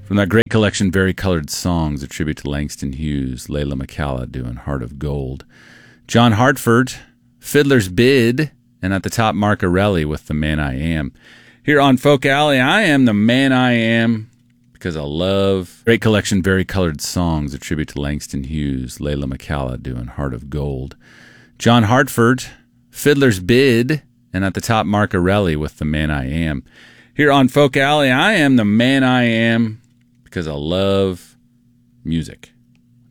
From that great collection, Varicolored Songs, a tribute to Langston Hughes, Layla McCalla doing Heart of Gold. John Hartford, Fiddler's Bid, and at the top, Mark Arelli with The Man I Am. Here on Folk Alley, I am the man I am because I love. Great collection, Varicolored Songs, a tribute to Langston Hughes, Layla McCalla doing Heart of Gold. John Hartford, Fiddler's Bid, and at the top, Mark Arelli with The Man I Am. Here on Folk Alley, I am the man I am because I love music.